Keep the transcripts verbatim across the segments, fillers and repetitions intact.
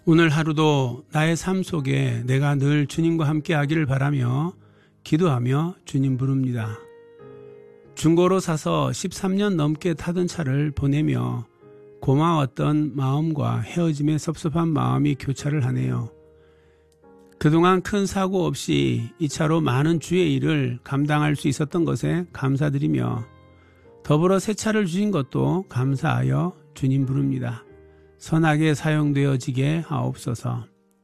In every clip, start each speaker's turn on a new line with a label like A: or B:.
A: 오늘 하루도 나의 삶 속에 내가 늘 주님과 함께 하기를 바라며 기도하며 주님 부릅니다. 중고로 사서 십삼 년 넘게 타던 차를 보내며 고마웠던 마음과 헤어짐에 섭섭한 마음이 교차를 하네요. 그동안 큰 사고 없이 이 차로 많은 주의 일을 감당할 수 있었던 것에 감사드리며 더불어 새 차를 주신 것도 감사하여 주님 부릅니다. 선하게 사용되어지게 하옵소서.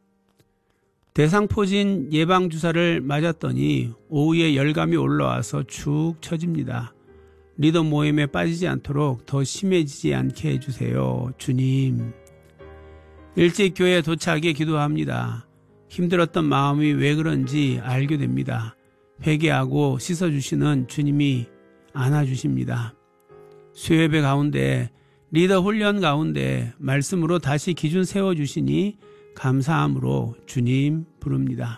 A: 대상포진 예방주사를 맞았더니 오후에 열감이 올라와서 축 처집니다. 리더 모임에 빠지지 않도록 더 심해지지 않게 해주세요. 주님. 일찍 교회에 도착하게 기도합니다. 힘들었던 마음이 왜 그런지 알게 됩니다. 회개하고 씻어주시는 주님이 안아주십니다. 수요예배 가운데 리더 훈련 가운데 말씀으로 다시 기준 세워주시니 감사함으로 주님 부릅니다.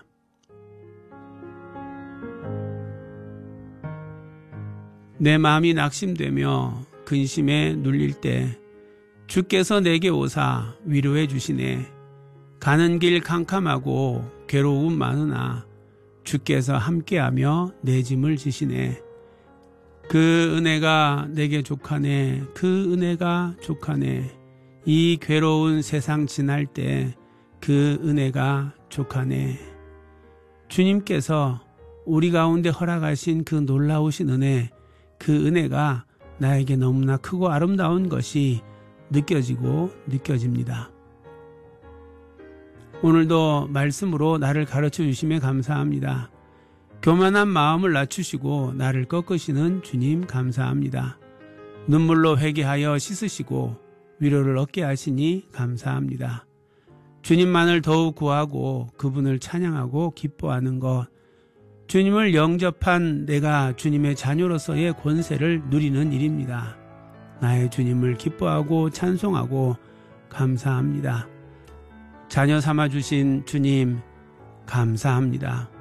A: 내 마음이 낙심되며 근심에 눌릴 때 주께서 내게 오사 위로해 주시네. 가는 길 캄캄하고 괴로움 많으나 주께서 함께하며 내 짐을 지시네. 그 은혜가 내게 족하네. 그 은혜가 족하네. 이 괴로운 세상 지날 때 그 은혜가 족하네. 주님께서 우리 가운데 허락하신 그 놀라우신 은혜, 그 은혜가 나에게 너무나 크고 아름다운 것이 느껴지고 느껴집니다. 오늘도 말씀으로 나를 가르쳐 주심에 감사합니다. 교만한 마음을 낮추시고 나를 꺾으시는 주님 감사합니다. 눈물로 회개하여 씻으시고 위로를 얻게 하시니 감사합니다. 주님만을 더욱 구하고 그분을 찬양하고 기뻐하는 것, 주님을 영접한 내가 주님의 자녀로서의 권세를 누리는 일입니다. 나의 주님을 기뻐하고 찬송하고 감사합니다. 자녀 삼아주신 주님 감사합니다.